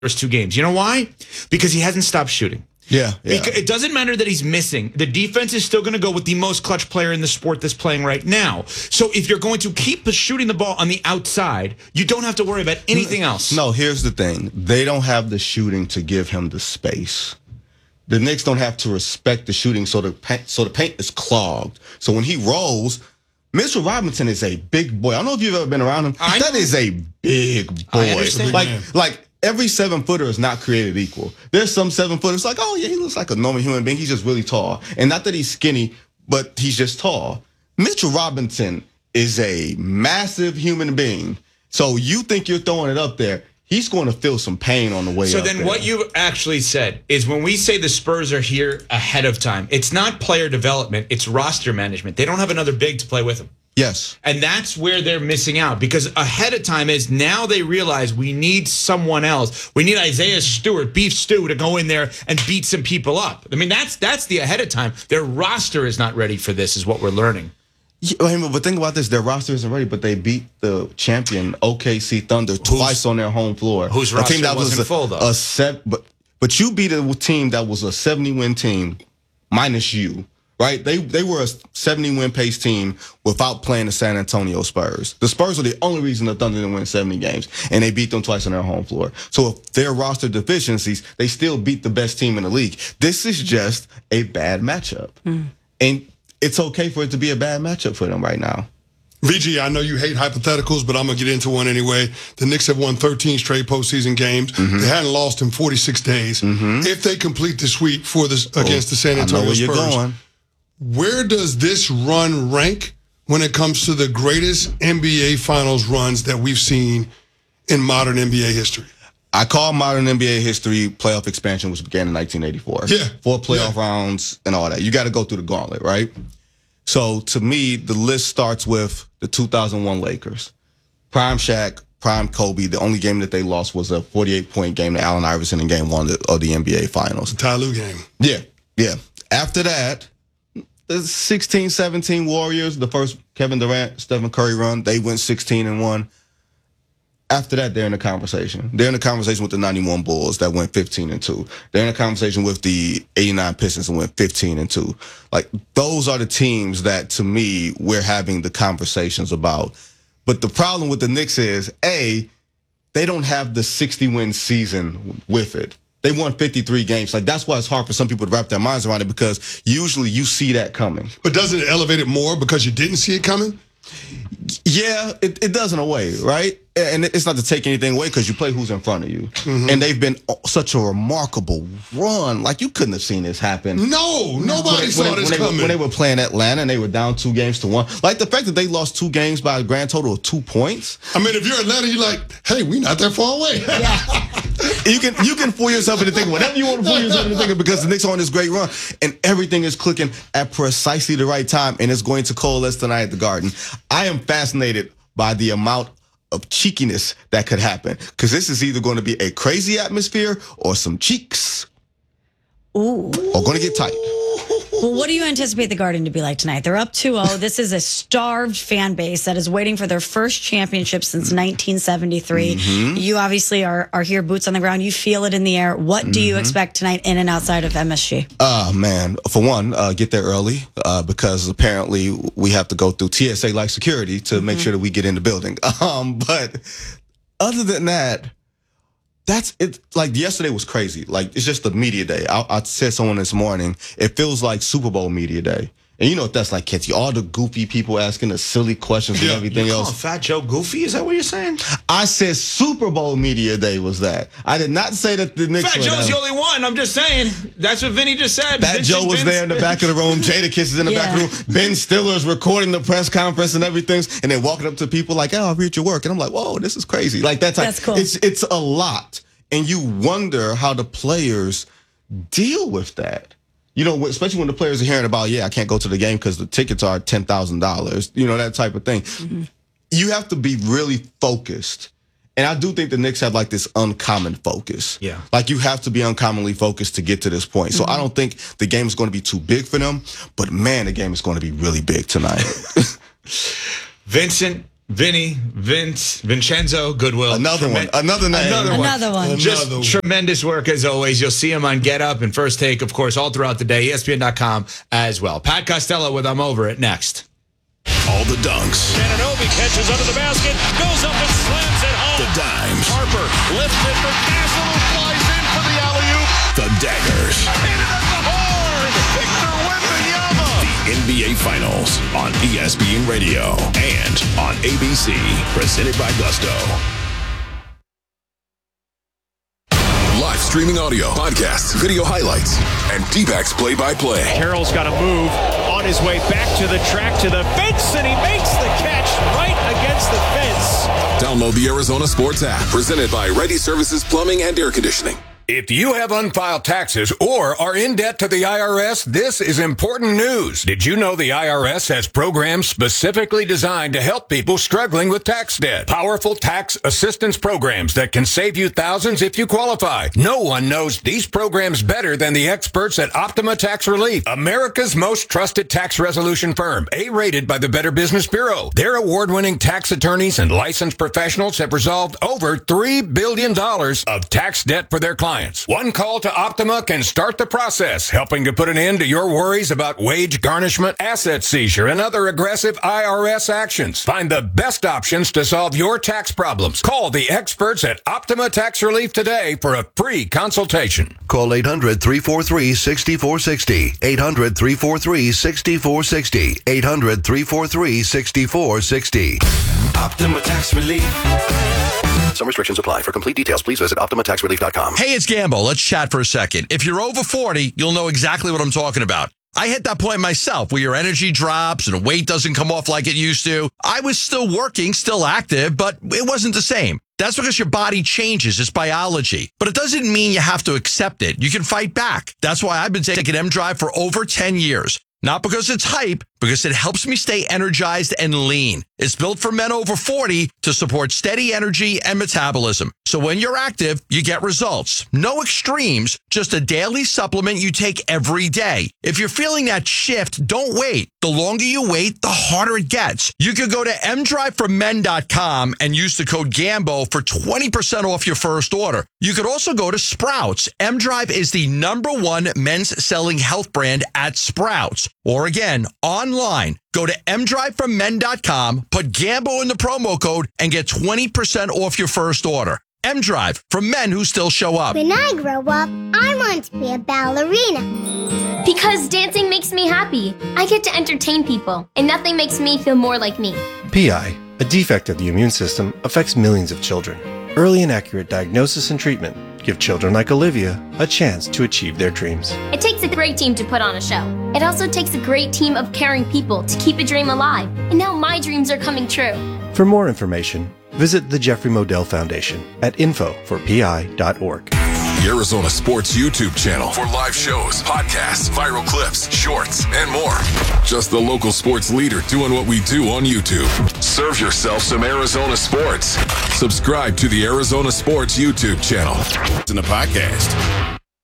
first 2 games. You know why? Because he hasn't stopped shooting. Yeah. It doesn't matter that he's missing. The defense is still going to go with the most clutch player in the sport that's playing right now. So if you're going to keep shooting the ball on the outside, you don't have to worry about anything else. No, here's the thing. They don't have the shooting to give him the space. The Knicks don't have to respect the shooting, so the paint is clogged. So when he rolls, Mitchell Robinson is a big boy. I don't know if you've ever been around him. That is a big boy. I understand. Like every 7-footer is not created equal. There's some 7-footers like, oh yeah, he looks like a normal human being. He's just really tall. And not that he's skinny, but he's just tall. Mitchell Robinson is a massive human being. So you think you're throwing it up there. He's going to feel some pain on the way up. So then what you actually said is when we say the Spurs are here ahead of time, it's not player development, it's roster management. They don't have another big to play with them. Yes. And that's where they're missing out, because ahead of time is now they realize we need someone else. We need Isaiah Stewart, Beef Stew, to go in there and beat some people up. I mean, that's the ahead of time. Their roster is not ready for this, is what we're learning. Yeah, but think about this. Their roster isn't ready, but they beat the champion OKC Thunder twice on their home floor. Whose roster team that wasn't full, though. But you beat a team that was a 70-win team, minus you, right? They were a 70-win pace team without playing the San Antonio Spurs. The Spurs are the only reason the Thunder didn't win 70 games, and they beat them twice on their home floor. So if their roster deficiencies, they still beat the best team in the league. This is just a bad matchup. And it's okay for it to be a bad matchup for them right now. VG, I know you hate hypotheticals, but I'm going to get into one anyway. The Knicks have won 13 straight postseason games. They hadn't lost in 46 days. If they complete the sweep against the San Antonio Spurs, where does this run rank when it comes to the greatest NBA Finals runs that we've seen in modern NBA history? I call modern NBA history playoff expansion, which began in 1984. Yeah. 4 playoff rounds and all that. You got to go through the gauntlet, right? So to me, the list starts with the 2001 Lakers. Prime Shaq, prime Kobe. The only game that they lost was a 48-point game to Allen Iverson in Game 1 of the NBA Finals. The Ty Lue game. Yeah. After that, the 16-17 Warriors, the first Kevin Durant, Stephen Curry run, they went 16-1. After that, they're in the conversation. They're in the conversation with the 91 Bulls that went 15-2. They're in a conversation with the 89 Pistons and went 15-2. Like, those are the teams that, to me, we're having the conversations about. But the problem with the Knicks is, A, they don't have the 60-win season with it. They won 53 games. Like, that's why it's hard for some people to wrap their minds around it, because usually you see that coming. But doesn't it elevate it more because you didn't see it coming? Yeah, it does in a way, right? And it's not to take anything away, because you play who's in front of you. And they've been such a remarkable run. Like, you couldn't have seen this happen. No, nobody saw this coming. When they were playing Atlanta and they were down 2-1. Like, the fact that they lost 2 games by a grand total of 2 points. I mean, if you're Atlanta, you're like, hey, we not that far away. You can fool yourself into thinking whatever you want to fool yourself into thinking, because the Knicks are on this great run and everything is clicking at precisely the right time, and it's going to coalesce tonight at the Garden. I am fascinated by the amount of cheekiness that could happen, because this is either going to be a crazy atmosphere or some cheeks. Ooh. Or going to get tight. Well, what do you anticipate the Garden to be like tonight? They're up 2-0. This is a starved fan base that is waiting for their first championship since 1973. You obviously are here, boots on the ground. You feel it in the air. What do you expect tonight in and outside of MSG? Man, for one, get there early, because apparently we have to go through TSA-like security to make sure that we get in the building. But other than that, that's it. Like, yesterday was crazy. Like, it's just the media day. I said someone this morning, it feels like Super Bowl media day. And you know what that's like, Kenty. All the goofy people asking the silly questions and everything you else. Call Fat Joe goofy? Is that what you're saying? I said Super Bowl media day was that. I did not say that the Knicks. Fat Joe's the only one. I'm just saying. That's what Vinny just said. Fat Joe was there in the back of the room. Jadakiss is in the back of the room. Ben Stiller's recording the press conference and everything, and then walking up to people like, "Oh, I read your work," and I'm like, "Whoa, this is crazy!" Like that type. That's cool. It's a lot, and you wonder how the players deal with that. You know, especially when the players are hearing about, I can't go to the game because the tickets are $10,000. You know, that type of thing. You have to be really focused. And I do think the Knicks have like this uncommon focus. Yeah. Like, you have to be uncommonly focused to get to this point. So I don't think the game is going to be too big for them. But man, the game is going to be really big tonight. Vincent, Vincenzo Goodwill. Another name. Another one. Just tremendous work as always. You'll see him on Get Up and First Take, of course, all throughout the day. ESPN.com as well. Pat Costello with I'm Over It next. All the dunks. Anunoby catches under the basket, goes up and slams it home. The dimes. Harper lifts it for Castle, who flies in for the alley-oop. The daggers. Hit it at the horn. Victor Wembanyama. The NBA Finals on ESPN Radio and on ABC. Presented by Gusto. Live streaming audio, podcasts, video highlights, and D-backs play-by-play. Carroll's got to move on his way back to the track, to the fence, and he makes the catch right against the fence. Download the Arizona Sports app, presented by Ready Services Plumbing and Air Conditioning. If you have unfiled taxes or are in debt to the IRS, this is important news. Did you know the IRS has programs specifically designed to help people struggling with tax debt? Powerful tax assistance programs that can save you thousands if you qualify. No one knows these programs better than the experts at Optima Tax Relief, America's most trusted tax resolution firm, A-rated by the Better Business Bureau. Their award-winning tax attorneys and licensed professionals have resolved over $3 billion of tax debt for their clients. One call to Optima can start the process, helping to put an end to your worries about wage garnishment, asset seizure, and other aggressive IRS actions. Find the best options to solve your tax problems. Call the experts at Optima Tax Relief today for a free consultation. Call 800-343-6460. 800-343-6460. 800-343-6460. Optima Tax Relief. Some restrictions apply. For complete details, please visit OptimaTaxRelief.com. Hey, it's Gambo. Let's chat for a second. If you're over 40, you'll know exactly what I'm talking about. I hit that point myself where your energy drops and the weight doesn't come off like it used to. I was still working, still active, but it wasn't the same. That's because your body changes. It's biology. But it doesn't mean you have to accept it. You can fight back. That's why I've been taking M-Drive for over 10 years. Not because it's hype, because it helps me stay energized and lean. It's built for men over 40 to support steady energy and metabolism. So when you're active, you get results. No extremes, just a daily supplement you take every day. If you're feeling that shift, don't wait. The longer you wait, the harder it gets. You could go to mdriveformen.com and use the code GAMBO for 20% off your first order. You could also go to Sprouts. M-Drive is the #1 men's selling health brand at Sprouts. Or again, online. Go to mdriveformen.com, put Gambo in the promo code, and get 20% off your first order. M-Drive, for men who still show up. When I grow up, I want to be a ballerina. Because dancing makes me happy. I get to entertain people, and nothing makes me feel more like me. PI, a defect of the immune system, affects millions of children. Early and accurate diagnosis and treatment give children like Olivia a chance to achieve their dreams. It takes a great team to put on a show. It also takes a great team of caring people to keep a dream alive. And now my dreams are coming true. For more information, visit the Jeffrey Modell Foundation at info4pi.org. The Arizona Sports YouTube channel for live shows, podcasts, viral clips, shorts, and more. Just the local sports leader doing what we do on YouTube. Serve yourself some Arizona sports. Subscribe to the Arizona Sports YouTube channel. In the podcast.